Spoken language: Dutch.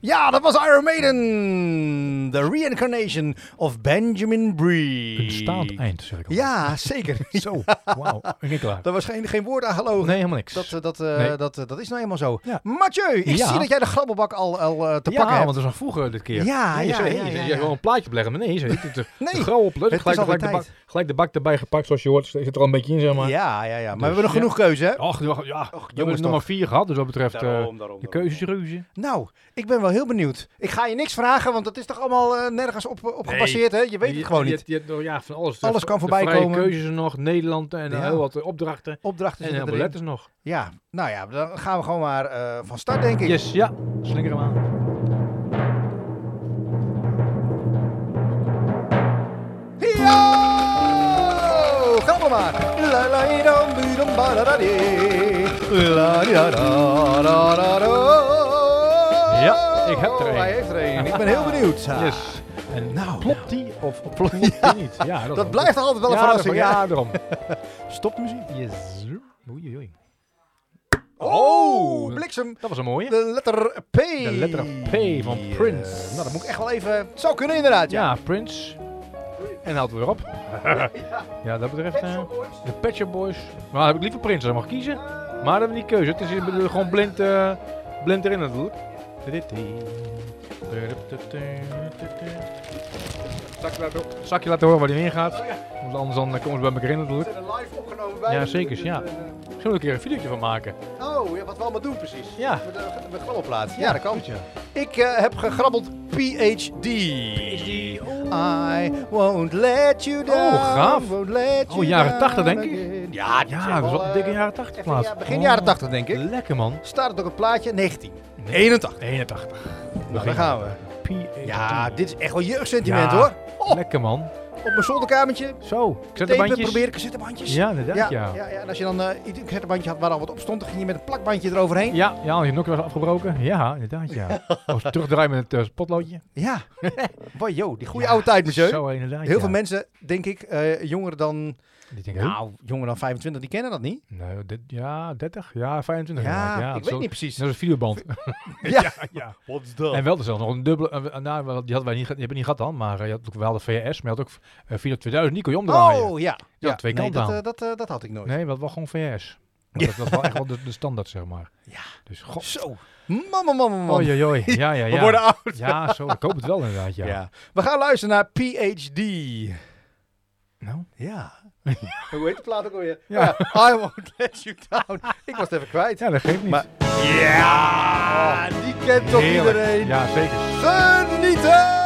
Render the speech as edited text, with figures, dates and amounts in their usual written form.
Ja, dat was Iron Maiden. The Reincarnation of Benjamin Bree. Een staand eind, zeg ik al. Ja, zeker. Zo, wauw. Ik ben klaar. Daar was geen woord aan gelogen. Nee, helemaal niks. Dat is nou helemaal zo. Ja. Mathieu, ik zie dat jij de grabbelbak al te pakken hebt. want dat is nog vroeger dit keer. Ja. Je gewoon een plaatje opleggen, maar nee, de Nee, grauw opleggen. het is altijd tijd. Gelijk de bak erbij gepakt, zoals je hoort. Zit er al een beetje in, zeg maar. Ja. Maar we hebben nog genoeg keuze, hè? Och, ja. We hebben jongens, er nog maar 4 gehad, dus wat betreft Daarom. je keuzesreuze. Nou, ik ben wel heel benieuwd. Ik ga je niks vragen, want dat is toch allemaal nergens op gebaseerd, hè? Je weet het gewoon niet. Van alles. Alles kan voorbij de vrije komen. keuzes er nog, Nederland en heel wat opdrachten. Opdrachten En zitten heel veel erin. letters nog. Ja, nou ja, dan gaan we gewoon maar van start, denk ik. Yes, ja. Slinger hem aan. Yo! Gaan we maar. La la dam budum ba da da di. La da da da da. Ja, ik heb er een. Hij heeft er een. Ik ben heel benieuwd. Yes. En Nou, klopt die of klopt die niet? Ja, dat blijft altijd wel een verrassing. hè? Ja, daarom. Stop de muziek. Yes. Oei. Oh, bliksem. Dat was een mooie. De letter P. De letter P van Prince. Nou, dat moet ik echt wel even... Het zou kunnen inderdaad, ja. Ja, Prince. En houdt weer op. Ja, dat betreft de Pet Shop Boys. Maar dan heb ik liever Prince, dan mag ik kiezen. Maar dat hebben we niet keuze. Het is gewoon blind erin natuurlijk. Zakje laten horen waar die in gaat. Want anders dan komen ze bij elkaar in natuurlijk. We zijn er live opgenomen bij. Ja, zeker. Ja. Zullen we een keer een videootje van maken? Oh, ja, wat we allemaal doen precies. Ja. Met grabbelplaats. Ja, dat kan. goed, ja. Ik heb gegrabbeld PhD. I won't let you down. Oh, gaaf. Won't let you jaren 80 denk down ik. again. Ja, dat is wel een dikke jaren 80 plaats. Begin jaren 80 denk ik. Lekker man. Staat het op het plaatje 1981. 81. Nou, daar gaan we. PhD. Ja, dit is echt wel jeugdsentiment Ja. hoor. Oh, Lekker man. op mijn zolderkamertje. Zo, Tape cassettebandjes. proberen, cassettebandjes. Ja, inderdaad, ja. En als je dan een cassettebandje had waar al wat op stond, dan ging je met een plakbandje eroverheen. Ja, als je nog was afgebroken. Ja, inderdaad, ja. Of terugdraaien met het potloodje. Ja. Boy, joh, die goede oude tijd, monsieur. Zo, inderdaad, Heel veel mensen, denk ik, jonger dan... Die denken, jonger dan 25, die kennen dat niet. nee, 30? Ja, 25 Ja, inderdaad, ja. ik weet niet precies. Dat is een videoband. Ja. Wat is dat? En wel zelfs nog een dubbele, die hadden wij niet, die hebben niet gehad dan, maar je had ook wel de VS, maar je had ook video 2000, die kon je omdraaien. Oh, ja. Ja, twee kanten aan. Dat had ik nooit. Nee, dat was gewoon VS. Dat was wel echt wel de standaard, zeg maar. Ja. Dus, god. Zo. Man. Oei. Ja. We worden oud. Ja, zo. Ik hoop het wel inderdaad, ja. We gaan luisteren naar PhD. Nou? Ja. Hoe heet de plaat ook alweer? Ja. I won't let you down. Ik was het even kwijt. Ja, dat geeft niet. Maar, ja, die kent toch Heerlijk. iedereen. Ja, zeker. Genieten!